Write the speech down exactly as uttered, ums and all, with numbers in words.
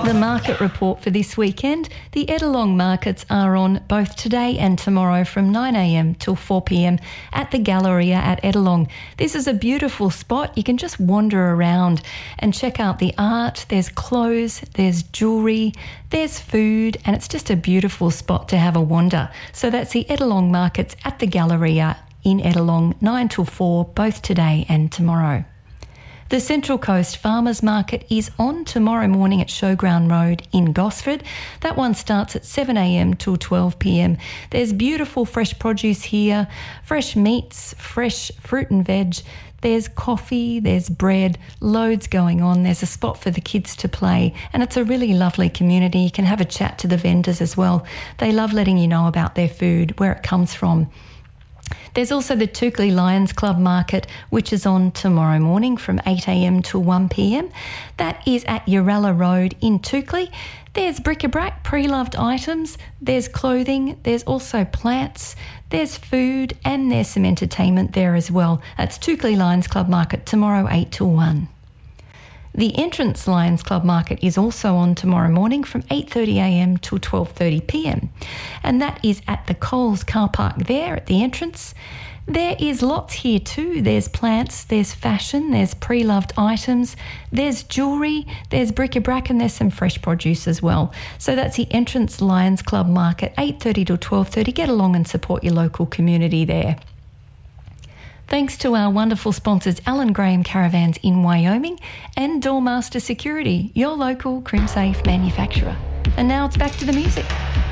The market report for this weekend. The Edelong markets are on both today and tomorrow from nine a m till four p m at the Galleria at Edelong. This is a beautiful spot. You can just wander around and check out the art. There's clothes, there's jewellery, there's food, and it's just a beautiful spot to have a wander. So that's the Edelong markets at the Galleria in Edelong, nine till four, both today and tomorrow. The Central Coast Farmers Market is on tomorrow morning at Showground Road in Gosford. That one starts at seven a m till twelve p m. There's beautiful fresh produce here, fresh meats, fresh fruit and veg. There's coffee, there's bread, loads going on. There's a spot for the kids to play, and it's a really lovely community. You can have a chat to the vendors as well. They love letting you know about their food, where it comes from. There's also the Toukley Lions Club Market, which is on tomorrow morning from eight a m till one p m. That is at Uralla Road in Toukley. There's bric-a-brac, pre-loved items, there's clothing, there's also plants, there's food, and there's some entertainment there as well. That's Toukley Lions Club Market tomorrow eight till one. The Entrance Lions Club Market is also on tomorrow morning from eight thirty a m till twelve thirty p m, and that is at the Coles car park there at the entrance. There is lots here too. There's plants, there's fashion, there's pre-loved items, there's jewellery, there's bric-a-brac, and there's some fresh produce as well. So that's the Entrance Lions Club Market, eight thirty till twelve thirty. Get along and support your local community there. Thanks to our wonderful sponsors, Alan Graham Caravans in Wyoming and Doormaster Security, your local CrimSafe manufacturer. And now it's back to the music.